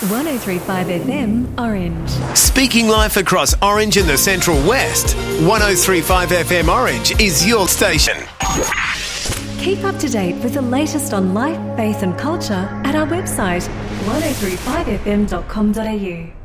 103.5 FM Orange. Speaking life across Orange and the Central West, 103.5 FM Orange is your station. Keep up to date with the latest on life, faith and culture at our website 1035fm.com.au.